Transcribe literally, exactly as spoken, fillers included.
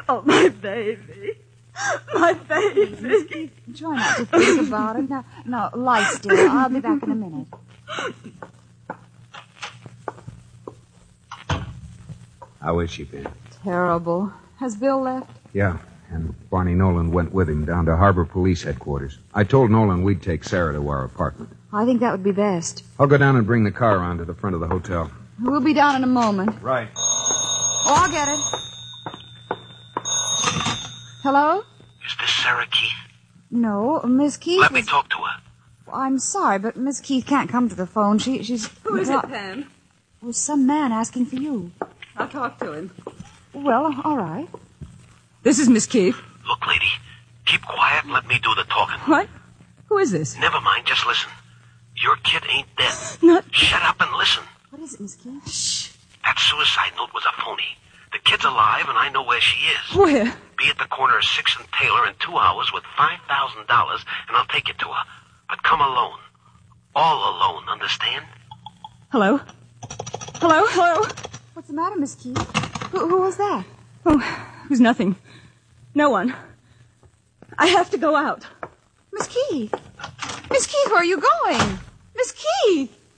Oh, my baby. My baby. Try not to think about it. Now, now, lie still. I'll be back in a minute. How is she, Ben? Terrible. Has Bill left? Yeah, and Barney Nolan went with him down to Harbor Police Headquarters. I told Nolan we'd take Sarah to our apartment. I think that would be best. I'll go down and bring the car around to the front of the hotel. We'll be down in a moment. Right. Oh, I'll get it. Hello? Is this Sarah Keith? No, Miss Keith Let was... me talk to her. I'm sorry, but Miss Keith can't come to the phone. She, she's... Who is it, Pam? It was some man asking for you. I'll talk to him. Well, all right. This is Miss Keith. Look, lady, keep quiet and let me do the talking. What? Who is this? Never mind, just listen. Your kid ain't dead. Not... Shut up and listen. What is it, Miss Keith? Shh. That suicide note was a phony. The kid's alive, and I know where she is. Where? Be at the corner of sixth and Taylor in two hours with five thousand dollars, and I'll take you to her. But come alone. All alone, understand? Hello? Hello? Hello? What's the matter, Miss Keith? Who, who was that? Oh, it was nothing. No one. I have to go out. Miss Keith. Miss Keith, where are you going? Miss Keith.